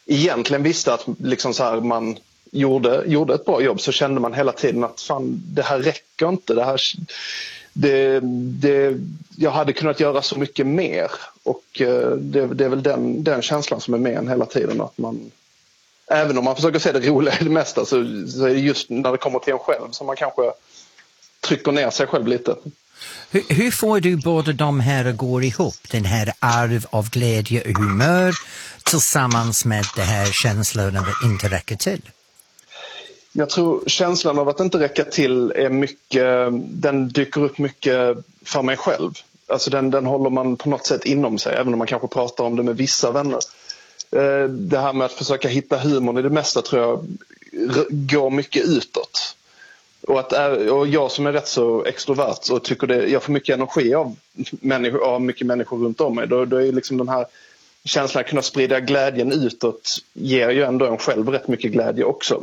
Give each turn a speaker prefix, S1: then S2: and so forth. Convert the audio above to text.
S1: egentligen visste att liksom så här, man gjorde ett bra jobb, så kände man hela tiden att fan, det här räcker inte. Jag hade kunnat göra så mycket mer, och det är väl den känslan som är med en hela tiden, att man, även om man försöker se det roliga i det mesta, så är det just när det kommer till en själv som man kanske trycker ner sig själv lite.
S2: Hur får du båda de här att gå ihop? Den här arv av glädje och humör tillsammans med det här känslan av att inte räcka till?
S1: Jag tror känslan av att inte räcka till är mycket, den dyker upp mycket för mig själv. Alltså den håller man på något sätt inom sig, även om man kanske pratar om det med vissa vänner. Det här med att försöka hitta humorn i det mesta tror jag går mycket utåt. Och jag som är rätt så extrovert och tycker jag får mycket energi av mycket människor runt om mig. Då är liksom den här känslan att kunna sprida glädjen utåt ger ju ändå en själv rätt mycket glädje också.